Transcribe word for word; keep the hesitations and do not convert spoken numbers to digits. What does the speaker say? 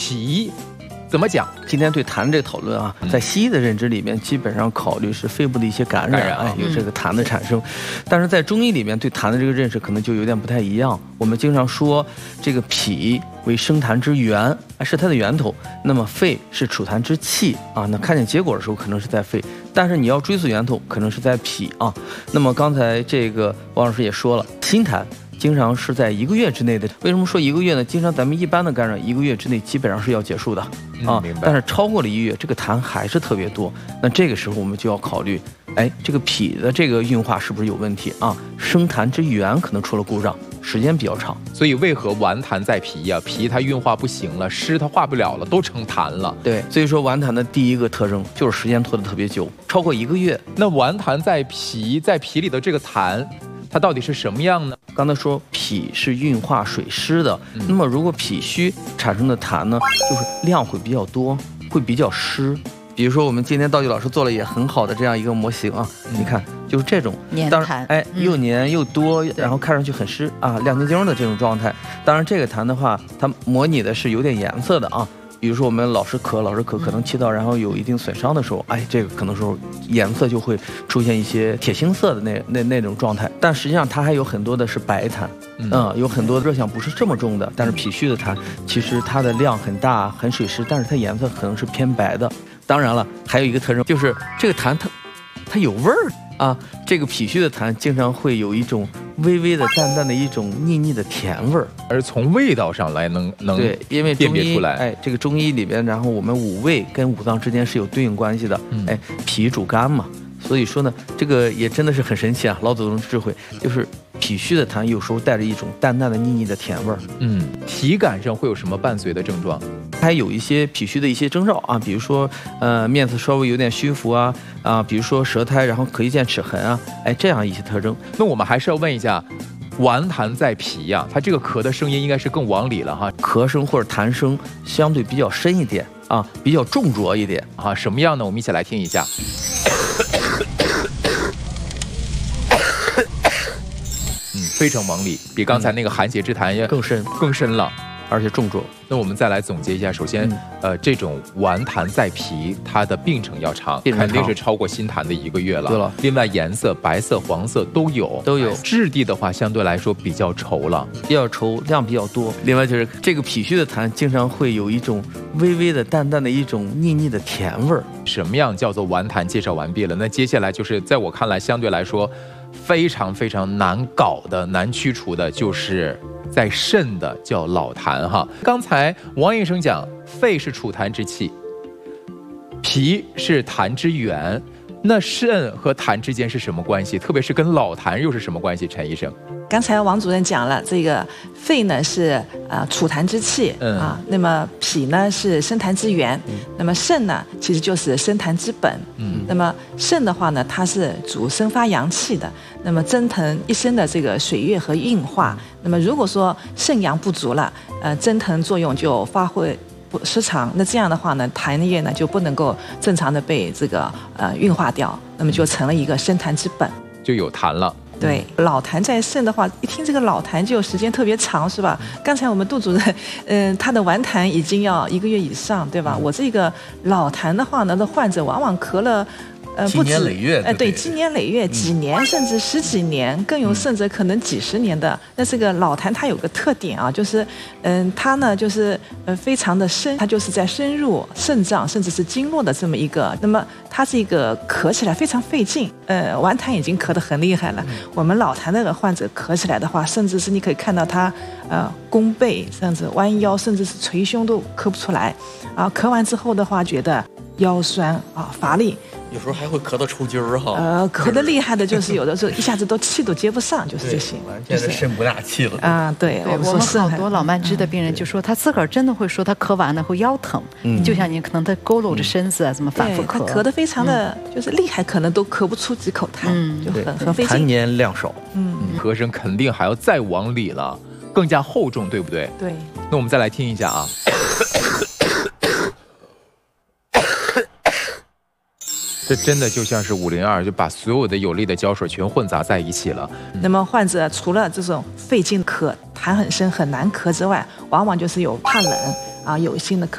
脾怎么讲？ 今天对痰这个讨论啊，在西医的认知里面，基本上考虑是肺部的一些感染， 感染啊哎，有这个痰的产生。但是在中医里面，对痰的这个认识可能就有点不太一样。我们经常说，这个脾为生痰之源，是它的源头。那么肺是储痰之器啊。那看见结果的时候，可能是在肺，但是你要追溯源头，可能是在脾啊。那么刚才这个王老师也说了，心痰经常是在一个月之内的。为什么说一个月呢？经常咱们一般的感染，一个月之内基本上是要结束的。啊，但是超过了一个月，这个痰还是特别多，那这个时候我们就要考虑，哎，这个脾的这个运化是不是有问题啊？生痰之源可能出了故障，时间比较长。 所以为何顽痰在脾呀、啊？脾它运化不行了，湿它化不了了，都成痰了。 对，所以说顽痰的第一个特征就是时间拖得特别久，超过一个月。 那顽痰在脾，在脾里的这个痰，它到底是什么样呢？ 刚才说脾是运化水湿的，嗯、那么如果脾虚产生的痰呢，就是量会比较多，会比较湿。比如说我们今天道具老师做了也很好的这样一个模型啊，嗯、你看就是这种黏痰， 哎，又黏又多，嗯、然后看上去很湿啊，亮晶晶的这种状态。当然这个痰的话，它模拟的是有点颜色的啊。比如说我们老是咳，老是咳，可能气道然后有一定损伤的时候，哎，这个可能时候颜色就会出现一些铁青色的那那那种状态。但实际上它还有很多的是白痰，嗯，嗯有很多热象不是这么重的，但是脾虚的痰其实它的量很大，很水湿，但是它颜色可能是偏白的。当然了，还有一个特征就是这个痰它它有味儿啊，这个脾虚的痰经常会有一种微微的、淡淡的一种腻腻的甜味儿， 而从味道上来能能对，因为辨别出来。 哎，这个中医里边，然后我们五味跟五脏之间是有对应关系的。嗯、哎，脾主肝嘛，所以说呢，这个也真的是很神奇啊，老祖宗智慧，就是脾虚的痰有时候带着一种淡淡的腻腻的甜味儿。 嗯，体感上会有什么伴随的症状？ 还有一些脾虚的一些征兆啊，比如说呃面色稍微有点虚浮啊啊，比如说舌苔然后可以见齿痕啊，哎这样一些特征。 那我们还是要问一下，顽痰在脾呀、啊，它这个咳的声音应该是更往里了哈， 咳声或者痰声相对比较深一点啊，比较重浊一点啊，什么样呢？我们一起来听一下。嗯，非常往里，比刚才那个寒邪之痰也更深更深了。 而且重浊。 那我们再来总结一下，首先，嗯、呃，这种顽痰在脾，它的病程要长，肯定是超过心痰的一个月了。 对了， 另外颜色白色、黄色都有， 都有。 质地的话，相对来说比较稠了， 比较稠，量比较多。另外就是这个脾虚的痰，经常会有一种微微的、淡淡的一种腻腻的甜味儿。 什么样叫做顽痰？介绍完毕了。那接下来就是在我看来，相对来说非常非常难搞的、难驱除的，就是在肾的叫老痰哈。刚才王医生讲，肺是储痰之器，脾是痰之源，那肾和痰之间是什么关系？特别是跟老痰又是什么关系？陈医生， 刚才王主任讲了，这个肺呢是呃储痰之器、嗯、啊，那么脾呢是生痰之源、嗯，那么肾呢其实就是生痰之本。嗯，那么肾的话呢，它是主生发阳气的，那么蒸腾一身的这个水液和运化。那么如果说肾阳不足了，呃，蒸腾作用就发挥不失常，那这样的话呢，痰液呢就不能够正常的被这个呃运化掉，那么就成了一个生痰之本， 就有痰了。 对，老痰在肾的话，一听这个老痰就时间特别长，是吧？刚才我们杜主任，嗯、呃，他的顽痰已经要一个月以上，对吧？我这个老痰的话呢，那患者往往咳了。呃，不止，哎，对，积年累月，几年、嗯、甚至十几年，更有甚者可能几十年的。那这个老痰它有个特点啊，就是，嗯，它呢就是呃非常的深，它就是在深入肾脏甚至是经络的这么一个。那么它这个咳起来非常费劲，呃，顽痰已经咳得很厉害了。嗯、我们老痰那个患者咳起来的话，甚至是你可以看到他呃弓背，甚至弯腰，甚至是捶胸都咳不出来。啊，咳完之后的话，觉得腰酸啊乏力。 有时候还会咳到抽筋儿哈。 呃，咳得厉害的就是有的时候一下子都气都接不上，就是这些， 就是肾不大气了。 啊，对， 我们说好多老慢支的病人就说他自个儿真的会说他咳完了会腰疼，嗯，就像你可能他佝偻着身子啊，怎么反复咳， 他咳得非常的就是厉害，可能都咳不出几口痰，嗯，就很很费劲。 痰黏量少， 嗯， 咳声肯定还要再往里了，更加厚重，对不对？ 对。 那我们再来听一下啊。这真的就像是五零二，就把所有的有力的胶水全混杂在一起了。 那么患者除了这种费劲咳、痰很深很难咳之外，往往就是有怕冷啊、有心的咳。